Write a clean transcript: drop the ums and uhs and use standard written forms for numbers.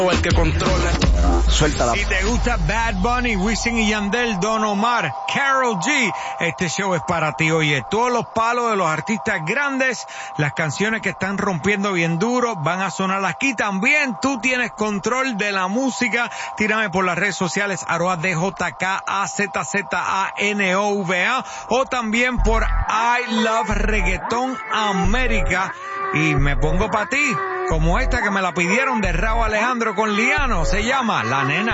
El que controla. Suéltala. Si te gusta Bad Bunny, Wisin y Yandel, Don Omar, Karol G, este show es para ti. Oye, todos los palos de los artistas grandes, las canciones que están rompiendo bien duro, van a sonar aquí también. Tú tienes control de la música. Tírame por las redes sociales, @DJKAZZANOVA, o también por I Love Reggaeton América. Y me pongo para ti, como esta que me la pidieron de Rauw Alejandro con Liano, se llama La Nena.